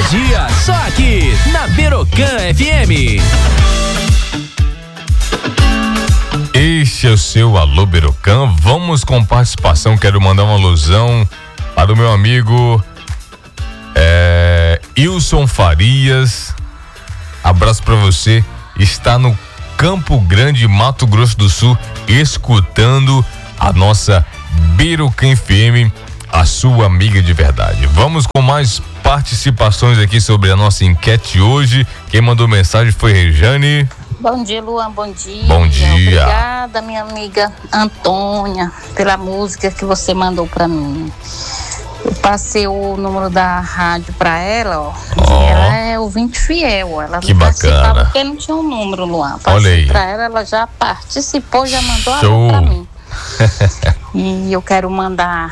Energia, só aqui, na Berocan FM. Este é o seu Alô Berocan. Vamos com participação. Quero mandar uma alusão para o meu amigo Wilson Farias. Abraço para você. Está no Campo Grande, Mato Grosso do Sul, escutando a nossa Berocan FM, a sua amiga de verdade. Vamos com mais participações aqui sobre a nossa enquete hoje. Quem mandou mensagem foi Rejane. Bom dia, Luan, bom dia. Bom dia. Obrigada, minha amiga Antônia, pela música que você mandou pra mim. Eu passei o número da rádio pra ela, ó. Ela é ouvinte fiel, ela que não bacana. participava porque não tinha um número, Luan. Olha Passei aí. pra ela já participou, já mandou alô pra mim. E eu quero mandar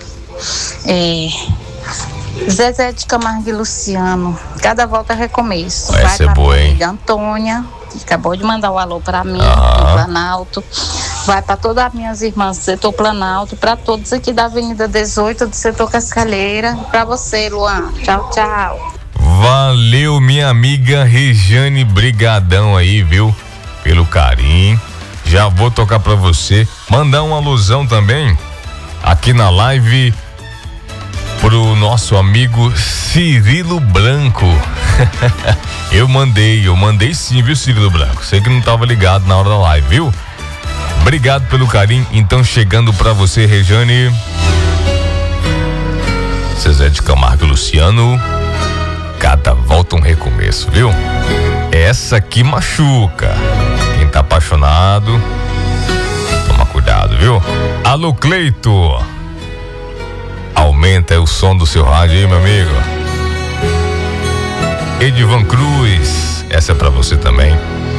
Zezé de Camargo e Luciano, Cada Volta é Recomeço. Essa é boa, hein? Amiga Antônia, que acabou de mandar o alô pra mim, no Planalto. Vai para todas as minhas irmãs do setor Planalto, para todos aqui da Avenida 18 do setor Cascalheira, para você, Luan. Tchau, tchau. Valeu, minha amiga Rejane, brigadão aí, viu? Pelo carinho. Já vou tocar pra você. Mandar uma alusão também aqui na live pro nosso amigo Cirilo Branco. Eu mandei sim, viu, Cirilo Branco? Sei que não tava ligado na hora da live, viu? Obrigado pelo carinho. Então, chegando pra você, Rejane, Zezé de Camargo e Luciano, Cada Volta um Recomeço, viu? Essa aqui machuca. Quem tá apaixonado, toma cuidado, viu? Alô, Cleito, aumenta o som do seu rádio aí, meu amigo. Edivan Cruz, essa é pra você também.